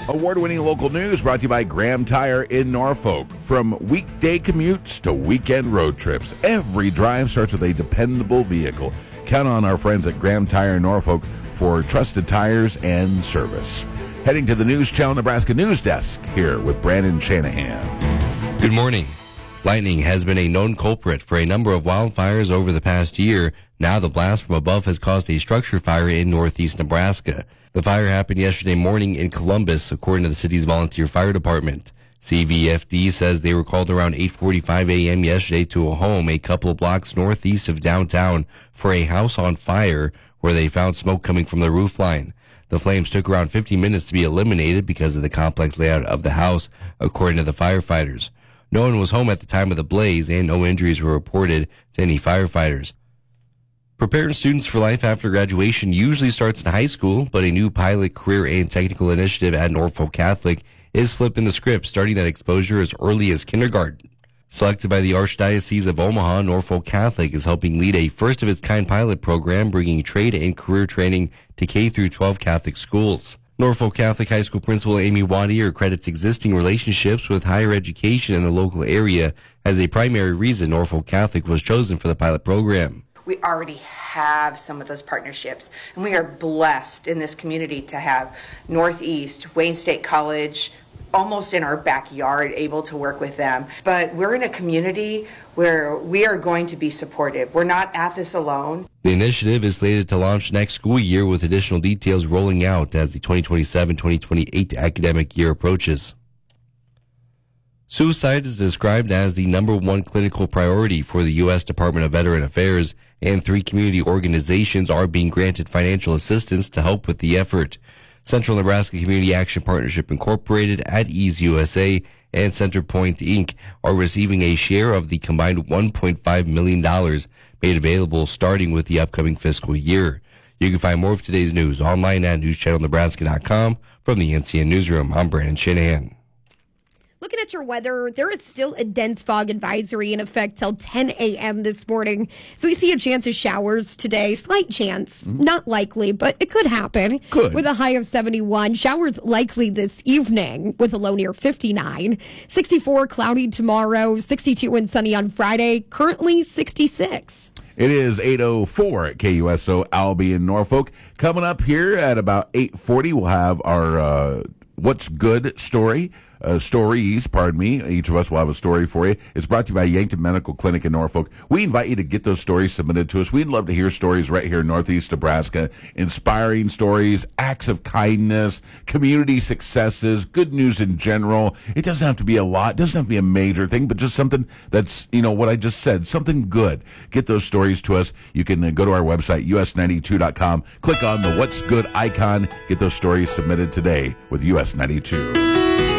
Award-winning local news brought to you by Graham Tire in Norfolk. From weekday commutes to weekend road trips, every drive starts with a dependable vehicle. Count on our friends at Graham Tire in Norfolk for trusted tires and service. Heading to the News Channel Nebraska News Desk here with Brandon Shanahan. Good morning. Lightning has been a known culprit for a number of wildfires over the past year. Now the blast from above has caused a structure fire in northeast Nebraska. The fire happened yesterday morning in Columbus, according to the city's volunteer fire department. CVFD says they were called around 8:45 a.m. yesterday to a home a couple of blocks northeast of downtown for a house on fire where they found smoke coming from the roof line. The flames took around 50 minutes to be eliminated because of the complex layout of the house, according to the firefighters. No one was home at the time of the blaze, and no injuries were reported to any firefighters. Preparing students for life after graduation usually starts in high school, but a new pilot career and technical initiative at Norfolk Catholic is flipping the script, starting that exposure as early as kindergarten. Selected by the Archdiocese of Omaha, Norfolk Catholic is helping lead a first-of-its-kind pilot program bringing trade and career training to K-12 Catholic schools. Norfolk Catholic High School Principal Amy Wadier credits existing relationships with higher education in the local area as a primary reason Norfolk Catholic was chosen for the pilot program. We already have some of those partnerships, and we are blessed in this community to have Northeast, Wayne State College, almost in our backyard, able to work with them. But we're in a community where we are going to be supportive. We're not at this alone. The initiative is slated to launch next school year with additional details rolling out as the 2027-2028 academic year approaches. Suicide is described as the number one clinical priority for the U.S. Department of Veteran Affairs, and 3 community organizations are being granted financial assistance to help with the effort. Central Nebraska Community Action Partnership Incorporated, At Ease USA, and Centerpoint Inc. are receiving a share of the combined $1.5 million made available starting with the upcoming fiscal year. You can find more of today's news online at newschannelnebraska.com. From the NCN Newsroom, I'm Brandon Shanahan. Looking at your weather, there is still a dense fog advisory in effect till 10 a.m. this morning. So we see a chance of showers today. Slight chance. Not likely, but it could happen. Could. With a high of 71. Showers likely this evening with a low near 59. 64 cloudy tomorrow. 62 and sunny on Friday. Currently 66. It is 8:04 at KUSO Albee in Norfolk. Coming up here at about 8:40, we'll have our What's Good stories, each of us will have a story for you. It's brought to you by Yankton Medical Clinic in Norfolk. We invite you to get those stories submitted to us. We'd love to hear stories right here in Northeast Nebraska, inspiring stories, acts of kindness, community successes, good news in general. It doesn't have to be a lot, it doesn't have to be a major thing, but just something that's, what I just said, something good. Get those stories to us. You can go to our website, us92.com, click on the What's Good icon, get those stories submitted today with US 92.